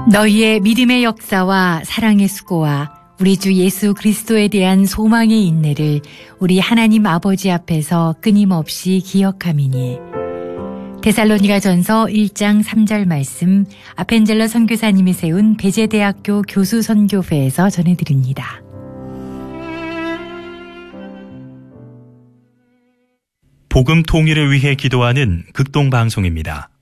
너희의 믿음의 역사와 사랑의 수고와 우리 주 예수 그리스도에 대한 소망의 인내를 우리 하나님 아버지 앞에서 끊임없이 기억함이니. 데살로니가전서 1장 3절 말씀 아펜젤러 선교사님이 세운 배재대학교 교수 선교회에서 전해드립니다. 복음 통일을 위해 기도하는 극동방송입니다.